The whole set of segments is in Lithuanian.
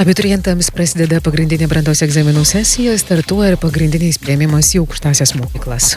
Abiturientams prasideda pagrindinė brandos egzaminų sesija, startuoja ir pagrindinis priėmimas į aukštąsias mokyklas.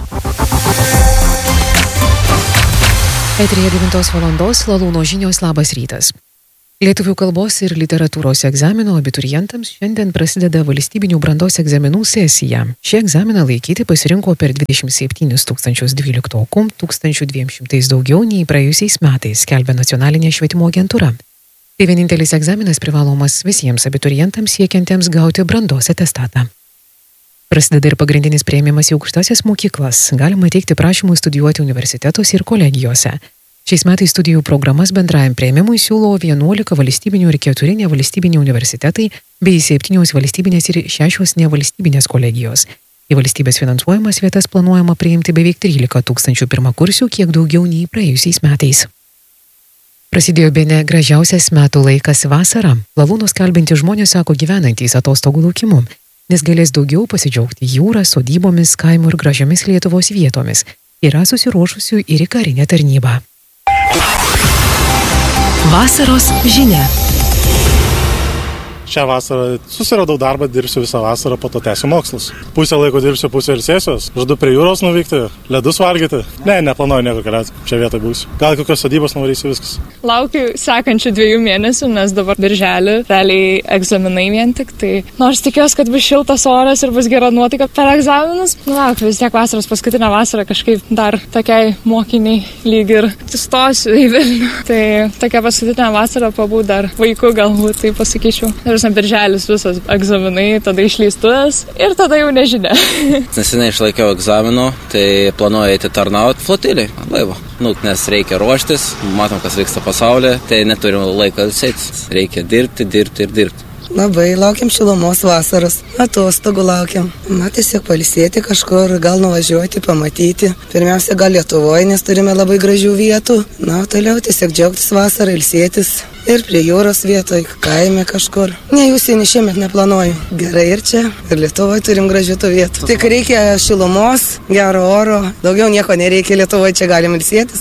Eteryje 9 valandos Lalūno žinios, labas rytas. Lietuvių kalbos ir literatūros egzamino abiturientams šiandien prasideda valstybinių brandos egzaminų sesija. Šį egzaminą laikyti pasirinko per 27 012, 1200 daugiau nei praėjusiais metais, skelbia Nacionalinė švietimo agentūra. Tai vienintelis egzaminas privalomas visiems abiturientams siekiantiems gauti brandos atestatą. Prasideda ir pagrindinis priėmimas į aukštąsias mokyklas. Galima teikti prašymus studijuoti universitetuose ir kolegijose. Šiais metais studijų programas bendrajam priėmimui siūlo 11 valstybinių ir 4 nevalstybiniai universitetai bei 7 valstybinės ir 6 nevalstybinės kolegijos. Į valstybės finansuojamas vietas planuojama priimti beveik 13 000 pirmakursių, kiek daugiau nei praėjusiais metais. Prasidėjo bene gražiausias metų laikas vasara. Lavūnus kalbinti žmonės sako gyvenantys atostogų laukimu, nes galės daugiau pasidžiaugti jūrą, sodybomis, kaimų ir gražiomis Lietuvos vietomis. Yra susiruošusių ir į karinę tarnybą. Vasaros žinia. Šią vasarą susiradau darbą, dirbsiu visą vasarą, po to tęsiu mokslus. Pusę laiko dirbsiu, pusę ir sėsiuos. Žadu prie jūros nuvykti, ledus valgyti. Neplanuoju nieko keliauti, čia vietoj būsiu. Gal kokios sodybos nuvarysiu, viskas. Laukiu sekančių 2 mėnesių, nes dabar birželį realiai egzaminai vien tik. Tai nors tikiuosi, kad bus šiltas oras ir bus gera nuotaika per egzaminus. Laukiu vis tiek vasaros paskutinę vasarą kažkaip dar tokiai mokiniai lyg ir stosiu į Vilnių. Tai tokia paskutinė vasara pabūt dar vaiku galbūt, tai pasakyčiau. Birželis visas egzaminai, tada išleistuvės ir tada jau nežinia. Neseniai išlaikiau egzaminų, tai planuoju eiti tarnauti flotilei, laivo. Nes reikia ruoštis, matom, kas vyksta pasaulyje, tai neturim laiko ilsėtis. Reikia dirbti. Labai laukiam šilumos vasaros, atostogų laukiam. Tiesiog pailsėti kažkur, gal nuvažiuoti, pamatyti. Pirmiausia, gal Lietuvoje, nes turime labai gražių vietų. Toliau tiesiog džiaugtis vasarą, ilsėtis. Ir prie jūros vietoj, kaime kažkur. Užsienį šiemet neplanuoju. Gerai ir čia, ir Lietuvoje turim gražių tų vietų. Tik reikia šilumos, gero oro. Daugiau nieko nereikia, Lietuvoje čia galim ilsėtis.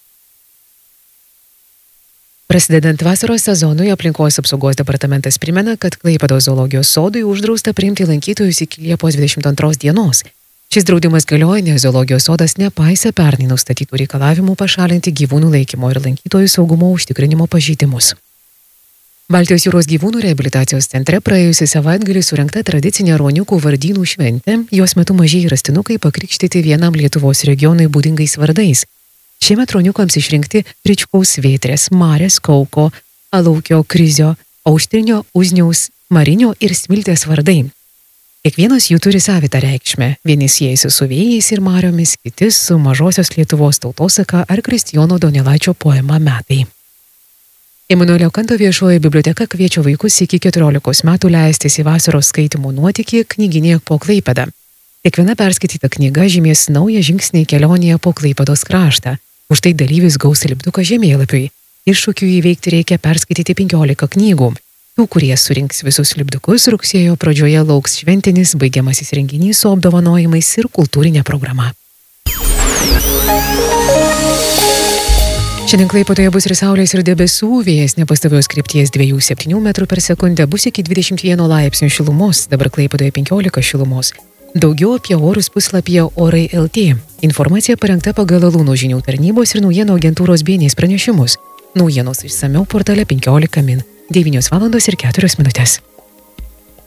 Prasidedant vasaros sezonui, aplinkos apsaugos departamentas primena, kad Klaipėdos zoologijos sodui uždrausta priimti lankytojus iki Liepos 22 dienos. Šis draudimas galioja, nes zoologijos sodas nepaisė pernai nustatytų reikalavimų pašalinti gyvūnų laikymo ir lankytojų saugumo užtikrinimo pažeidimus. Baltijos jūros gyvūnų reabilitacijos centre praėjusį savaitgalį surengta tradicinė ruoniukų vardynų šventė, jos metu mažieji rastinukai pakrikštyti vienam Lietuvos regionui būdingais vardais. Šiemet ruoniukams išrinkti Ričkaus Vėtrės, Marės Kauko, Alaukio Krizio, Auštrinio Uzniaus, Marinio ir Smiltės vardai. Kiekvienas jų turi savitą reikšmę. Vieni siejasi su vėjais ir mariomis, kiti su mažosios Lietuvos tautosaka ar Kristijono Donelaičio poema Metai. Emanuelio Kanto viešoji biblioteka kviečia vaikus iki 14 metų leistis į vasaros skaitymų nuotykį knyginėje po Klaipėdą. Kiekviena perskaityta knyga žymės naują žingsnį kelionėje po Klaipėdos kraštą. Už tai dalyvis gaus lipduką žemėlapiui. Iššūkių įveikti reikia perskaityti 15 knygų. Tų, kurie surinks visus lipdukus, rugsėjo pradžioje lauks šventinis baigiamasis renginys su apdovanojimais ir kultūrinė programa. Šiandien Klaipėdoje bus ir saulės ir debesų, vėjas nepastovios krypties 2,7 metrų per sekundę, bus iki 21 laipsnių šilumos, dabar Klaipėdoje 15 šilumos. Daugiau apie orus puslapyje Orai LT. Informacija parengta pagal Lalūno žinių tarnybos ir naujienų agentūros BNS pranešimus. Naujienos išsamiau portale 15 min. 9 valandos ir 4 minutės.